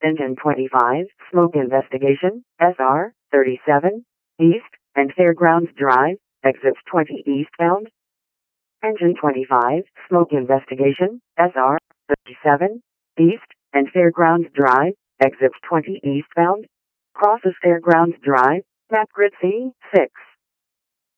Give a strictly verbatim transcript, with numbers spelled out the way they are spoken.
Engine twenty-five, smoke investigation, S R thirty-seven, east, and Fairgrounds Drive, exits twenty eastbound. Engine twenty-five, smoke investigation, S R thirty-seven, east, and Fairgrounds Drive, exits twenty eastbound. Crosses Fairgrounds Drive, map grid C six.